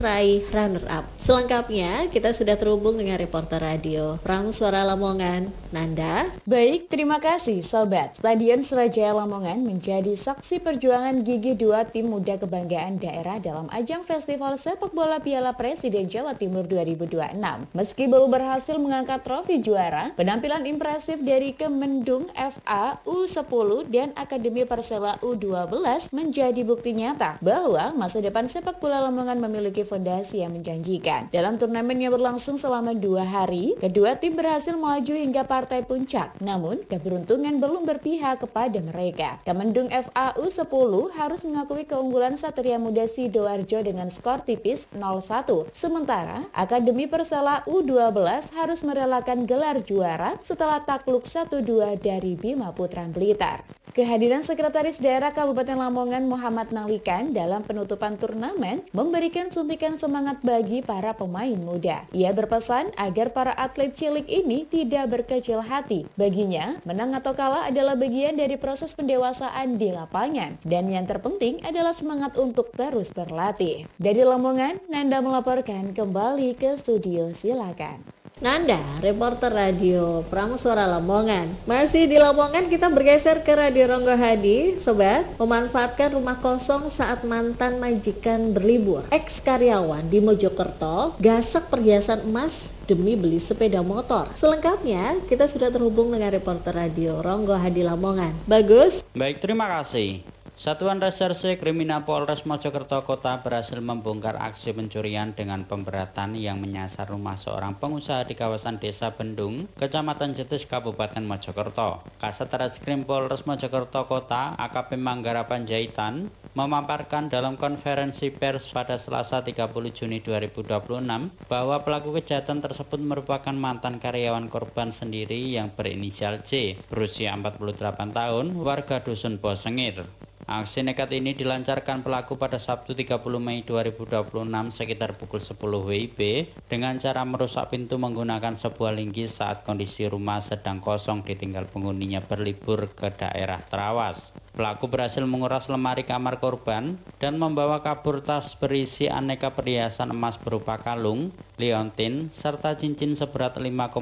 raih runner-up. Selengkapnya, kita sudah terhubung dengan reporter radio Prameswara Lamongan, Nanda. Baik, terima kasih Sobat. Stadion Surajaya Lamongan menjadi saksi perjuangan gigih dua tim muda kebanggaan daerah dalam ajang Festival Sepak Bola Piala Presiden Jawa Timur 2026. Meski belum berhasil mengangkat trofi juara, penampilan impresif dari Kemendung FA U10 dan Akademi Persela U12 menjadi bukti nyata bahwa masa depan sepak bola Lamongan memiliki fondasi yang menjanjikan. Dalam turnamen yang berlangsung selama 2 hari, kedua tim berhasil melaju hingga partai puncak. Namun, keberuntungan belum berpihak kepada mereka. Kemendung FA U10 harus mengakui keunggulan Satria Muda Sidoarjo dengan skor tipis 0-1. Sementara, Akademi Persela U12 harus merelakan gelar juara setelah takluk 1-2 dari Bima Putra Blitar. Kehadiran Sekretaris Daerah Kabupaten Lamongan Muhammad Nalikan dalam penutupan turnamen memberikan suntikan semangat bagi para pemain muda. Ia berpesan agar para atlet cilik ini tidak berkecil hati. Baginya, menang atau kalah adalah bagian dari proses pendewasaan di lapangan. Dan yang terpenting adalah semangat untuk terus berlatih. Dari Lamongan, Nanda melaporkan kembali ke studio, silakan. Nanda, reporter radio Prameswara Lamongan. Masih di Lamongan, kita bergeser ke Radio Ronggo Hadi. Sobat, memanfaatkan rumah kosong saat mantan majikan berlibur. Ex-karyawan di Mojokerto gasak perhiasan emas demi beli sepeda motor. Selengkapnya, kita sudah terhubung dengan reporter radio Ronggo Hadi Lamongan. Bagus? Baik, terima kasih. Satuan Reserse Kriminal Polres Mojokerto Kota berhasil membongkar aksi pencurian dengan pemberatan yang menyasar rumah seorang pengusaha di kawasan Desa Bendung, Kecamatan Jetis, Kabupaten Mojokerto. Kasat Reskrim Polres Mojokerto Kota, AKP Manggara Panjaitan, memaparkan dalam konferensi pers pada Selasa 30 Juni 2026 bahwa pelaku kejahatan tersebut merupakan mantan karyawan korban sendiri yang berinisial J, berusia 48 tahun, warga Dusun Bosengir. Aksi nekat ini dilancarkan pelaku pada Sabtu 30 Mei 2026 sekitar pukul 10 WIB dengan cara merusak pintu menggunakan sebuah linggis saat kondisi rumah sedang kosong ditinggal penghuninya berlibur ke daerah Trawas. Pelaku berhasil menguras lemari kamar korban dan membawa kabur tas berisi aneka perhiasan emas berupa kalung, liontin, serta cincin seberat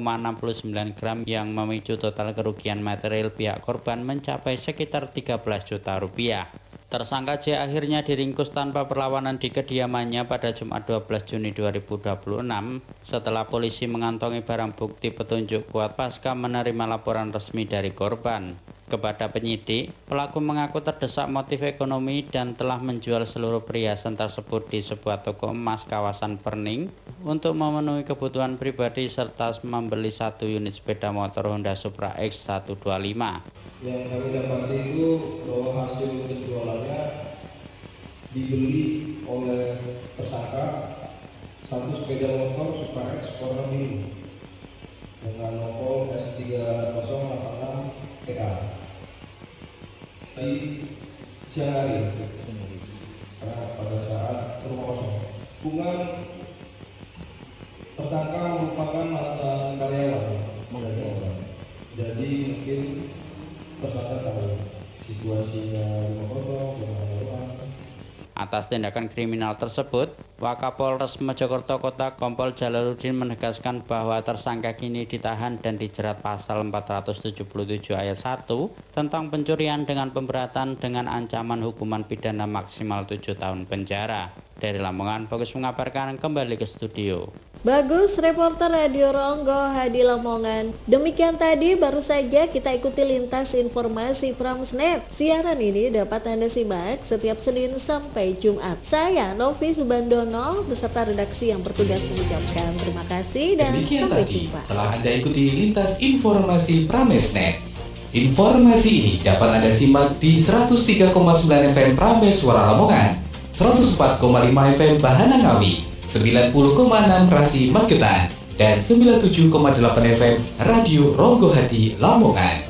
5,69 gram yang memicu total kerugian material pihak korban mencapai sekitar 13 juta rupiah. Tersangka J akhirnya diringkus tanpa perlawanan di kediamannya pada Jumat 12 Juni 2026 setelah polisi mengantongi barang bukti petunjuk kuat pasca menerima laporan resmi dari korban. Kepada penyidik, pelaku mengaku terdesak motif ekonomi dan telah menjual seluruh perhiasan tersebut di sebuah toko emas kawasan Perning untuk memenuhi kebutuhan pribadi serta membeli 1 unit sepeda motor Honda Supra X125. Yang kami dapati itu bahwa hasil penjualannya dibeli oleh tersangka 1 sepeda motor Supra X warna biru dengan nomor S3086PA di siang hari karena pada saat rumah kosong. Hubungan tersangka merupakan mantan karyawan, jadi mungkin tersangka tahu situasinya rumah kosong, karyawan. Atas tindakan kriminal tersebut, Wakapolres Mojokerto Kota Kompol Jalaluddin menegaskan bahwa tersangka kini ditahan dan dijerat pasal 477 ayat 1 tentang pencurian dengan pemberatan dengan ancaman hukuman pidana maksimal 7 tahun penjara. Dari Lamongan, Bagus mengabarkan, kembali ke studio. Bagus, reporter Radio Ronggo Hadi Lamongan. Demikian tadi baru saja kita ikuti lintas informasi Pramsnet. Siaran ini dapat Anda simak setiap Senin sampai Jumat. Saya Novi Subandono beserta redaksi yang bertugas mengucapkan terima kasih dan demikian sampai tadi jumpa. Telah Anda ikuti lintas informasi Pramesnet. Informasi ini dapat Anda simak di 103,9 FM Prameswara Lamongan, 104,5 FM Bahana Ngawi, 90,6 Rasi Magetan, dan 97,8 FM Radio Ronggo Hadi Lamongan.